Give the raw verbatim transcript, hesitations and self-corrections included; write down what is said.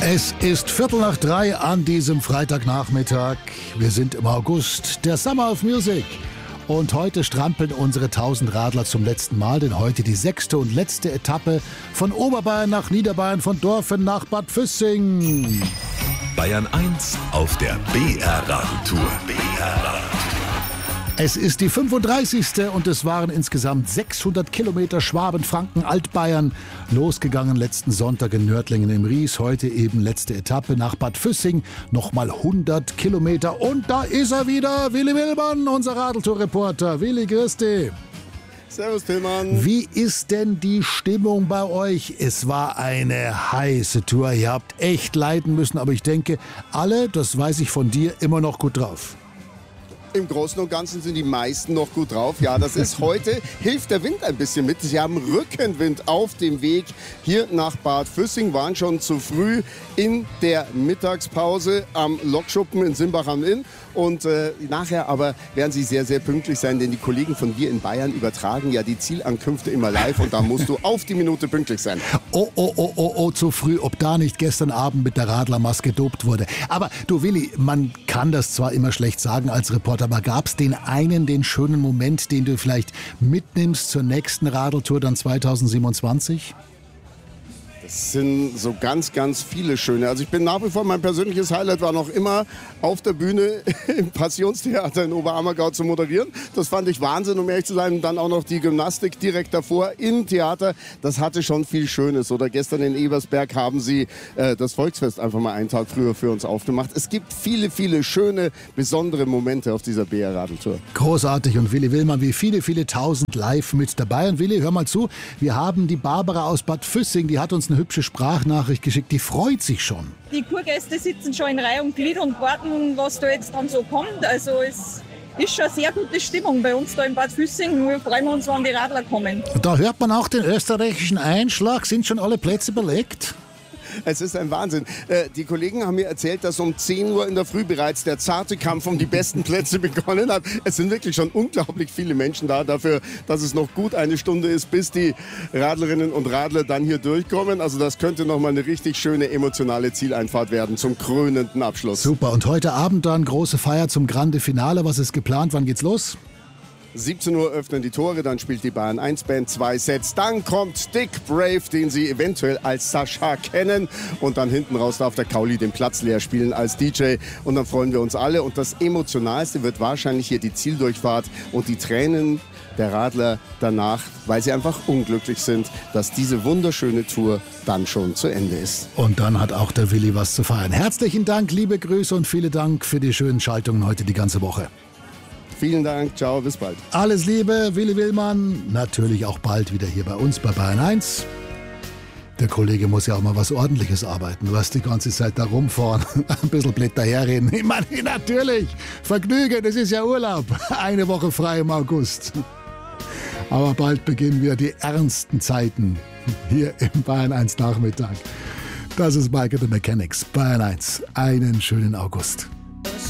Es ist Viertel nach drei an diesem Freitagnachmittag. Wir sind im August, der Summer of Music. Und heute strampeln unsere tausend Radler zum letzten Mal, denn heute die sechste und letzte Etappe von Oberbayern nach Niederbayern, von Dorfen nach Bad Füssing. Bayern eins auf der B R-Radtour. B R-Radtour. Es ist die fünfunddreißigste und es waren insgesamt sechshundert Kilometer Schwaben-Franken Altbayern. Losgegangen letzten Sonntag in Nördlingen im Ries. Heute eben letzte Etappe nach Bad Füssing. Nochmal hundert Kilometer und da ist er wieder, Willi Willmann, unser Radltour-Reporter. Willi, grüß dich. Servus, Tillmann. Wie ist denn die Stimmung bei euch? Es war eine heiße Tour. Ihr habt echt leiden müssen, aber ich denke, alle, das weiß ich von dir, immer noch gut drauf. Im Großen und Ganzen sind die meisten noch gut drauf. Ja, das ist heute, hilft der Wind ein bisschen mit. Sie haben Rückenwind auf dem Weg hier nach Bad Füssing, waren schon zu früh in der Mittagspause am Lokschuppen in Simbach am Inn. Und äh, nachher aber werden sie sehr, sehr pünktlich sein, denn die Kollegen von Wir in Bayern übertragen ja die Zielankünfte immer live und da musst du auf die Minute pünktlich sein. Oh, oh, oh, oh, oh, zu früh, ob da nicht gestern Abend mit der Radlermaske gedopt wurde. Aber du Willi, man kann das zwar immer schlecht sagen als Reporter, aber gab es den einen, den schönen Moment, den du vielleicht mitnimmst zur nächsten Radeltour dann zweitausendsiebenundzwanzig? Es sind so ganz, ganz viele schöne. Also ich bin nach wie vor, mein persönliches Highlight war noch immer auf der Bühne im Passionstheater in Oberammergau zu moderieren. Das fand ich Wahnsinn, um ehrlich zu sein. Und dann auch noch die Gymnastik direkt davor im Theater. Das hatte schon viel Schönes. Oder gestern in Ebersberg haben sie äh, das Volksfest einfach mal einen Tag früher für uns aufgemacht. Es gibt viele, viele schöne, besondere Momente auf dieser B R-Radeltour. Großartig. Und Willi Willmann, wie viele, viele tausend live mit dabei. Und Willi, hör mal zu, wir haben die Barbara aus Bad Füssing, die hat uns eine hübsche Sprachnachricht geschickt, die freut sich schon. Die Kurgäste sitzen schon in Reihe und Glied und warten, was da jetzt dann so kommt. Also es ist schon eine sehr gute Stimmung bei uns da in Bad Füssing. Wir freuen uns, wenn die Radler kommen. Da hört man auch den österreichischen Einschlag. Sind schon alle Plätze belegt? Es ist ein Wahnsinn. Äh, die Kollegen haben mir erzählt, dass um zehn Uhr in der Früh bereits der zarte Kampf um die besten Plätze begonnen hat. Es sind wirklich schon unglaublich viele Menschen da dafür, dass es noch gut eine Stunde ist, bis die Radlerinnen und Radler dann hier durchkommen. Also das könnte noch mal eine richtig schöne emotionale Zieleinfahrt werden zum krönenden Abschluss. Super. Und heute Abend dann große Feier zum Grande Finale. Was ist geplant? Wann geht's los? siebzehn Uhr öffnen die Tore, dann spielt die Bayern eins Band zwei Sets. Dann kommt Dick Brave, den Sie eventuell als Sascha kennen. Und dann hinten raus darf der Kauli den Platz leer spielen als D J. Und dann freuen wir uns alle. Und das Emotionalste wird wahrscheinlich hier die Zieldurchfahrt und die Tränen der Radler danach, weil sie einfach unglücklich sind, dass diese wunderschöne Tour dann schon zu Ende ist. Und dann hat auch der Willi was zu feiern. Herzlichen Dank, liebe Grüße und vielen Dank für die schönen Schaltungen heute die ganze Woche. Vielen Dank, ciao, bis bald. Alles Liebe, Willi Willmann. Natürlich auch bald wieder hier bei uns bei Bayern eins. Der Kollege muss ja auch mal was Ordentliches arbeiten. Was die ganze Zeit da rumfahren, ein bisschen blöd daherreden. Ich meine, natürlich, Vergnügen, das ist ja Urlaub. Eine Woche frei im August. Aber bald beginnen wieder die ernsten Zeiten hier im Bayern eins Nachmittag. Das ist Michael the Mechanics. Bayern eins. Einen schönen August.